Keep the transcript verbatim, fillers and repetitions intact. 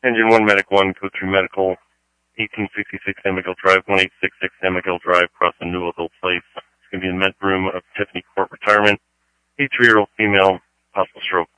Engine one, Medic one, code three Medical, eighteen sixty-six Amigal Drive, one eight six six Amigal Drive, across the Newellville Place. It's going to be in the med room of Tiffany Court Retirement. eighty-three-year-old female, possible stroke.